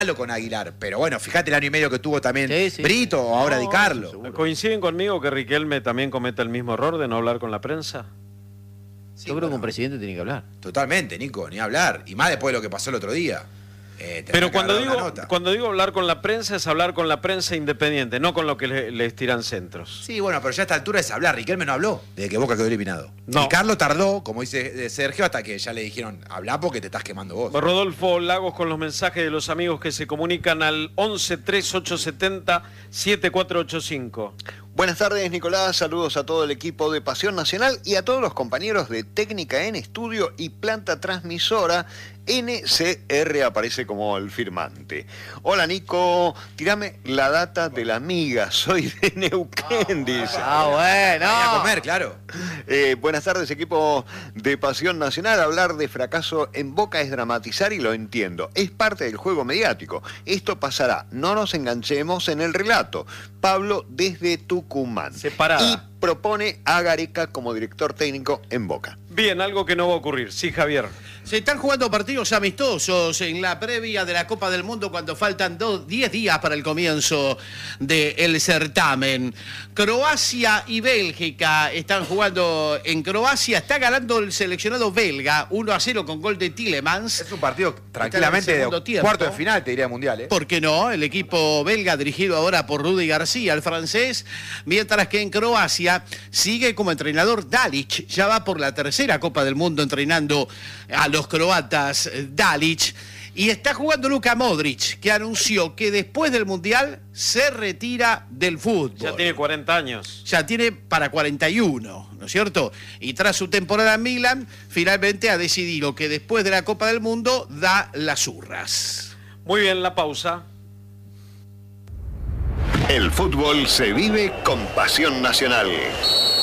con Aguilar, pero bueno, fíjate el año y medio que tuvo también Sí. Brito o ahora Di Carlo. Seguro. ¿Coinciden conmigo que Riquelme también comete el mismo error de no hablar con la prensa? Sí, Yo creo que bueno, un presidente tiene que hablar. Totalmente, Nico, ni hablar. Y más después de lo que pasó el otro día. Pero cuando digo hablar con la prensa, es hablar con la prensa independiente, no con lo que les tiran centros. Sí, bueno, pero ya a esta altura es hablar. Riquelme no habló desde que Boca quedó eliminado. No. Y Carlos tardó, como dice Sergio, hasta que ya le dijeron, habla porque te estás quemando vos. Rodolfo Lagos con los mensajes de los amigos que se comunican al 11 3870 7485. Buenas tardes, Nicolás. Saludos a todo el equipo de Pasión Nacional y a todos los compañeros de Técnica en Estudio y Planta Transmisora. NCR aparece como el firmante. Hola, Nico. Tírame la data de la amiga. Soy de Neuquén, dice. Bueno. Venía a comer, claro. Buenas tardes, equipo de Pasión Nacional. Hablar de fracaso en Boca es dramatizar y lo entiendo. Es parte del juego mediático. Esto pasará. No nos enganchemos en el relato. Pablo desde Tucumán. Separada. Y propone a Gareca como director técnico en Boca. Bien, algo que no va a ocurrir. Sí, Javier. Se están jugando partidos amistosos en la previa de la Copa del Mundo cuando faltan 10 días para el comienzo del certamen. Croacia y Bélgica están jugando en Croacia. Está ganando el seleccionado belga 1-0 con gol de Tielemans. Es un partido tranquilamente de cuarto de final, te diría mundial. ¿Por qué no? El equipo belga dirigido ahora por Rudy García, el francés, mientras que en Croacia sigue como entrenador Dalic. Ya va por la tercera Copa del Mundo entrenando a los croatas Dalic. Y está jugando Luka Modric, que anunció que después del Mundial se retira del fútbol. Ya tiene 40 años. Ya tiene para 41, ¿no es cierto? Y tras su temporada en Milan, finalmente ha decidido que después de la Copa del Mundo da las urras. Muy bien, la pausa. El fútbol se vive con Pasión Nacional.